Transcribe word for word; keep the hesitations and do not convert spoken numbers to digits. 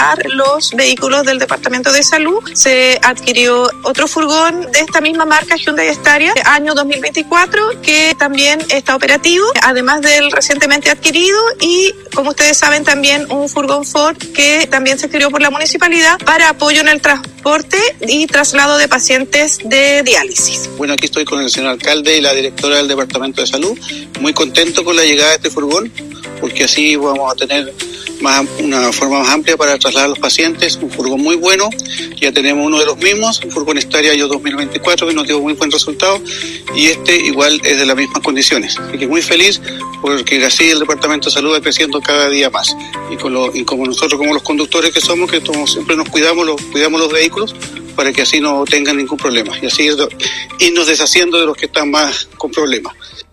trasladar los vehículos del Departamento de Salud. Se adquirió otro furgón de esta misma marca, Hyundai Staria, año dos mil veinticuatro, que también está operativo, además del recientemente adquirido, y como ustedes saben también un furgón Ford que también se adquirió por la municipalidad para apoyo en el transporte y traslado de pacientes de diálisis. Bueno, aquí estoy con el señor alcalde y la directora del Departamento de Salud, muy contento con la llegada de este furgón, porque así vamos a tener más, una forma más amplia para trasladar a los pacientes, un furgón muy bueno. Ya tenemos uno de los mismos, un furgón Staria año dos mil veinticuatro, que nos dio muy buen resultado, y este igual es de las mismas condiciones. Así que muy feliz, porque así el Departamento de Salud va creciendo cada día más. Y, con lo, y como nosotros, como los conductores que somos, que somos, siempre nos cuidamos, los, cuidamos los vehículos, para que así no tengan ningún problema. Y así irnos deshaciendo de los que están más con problemas.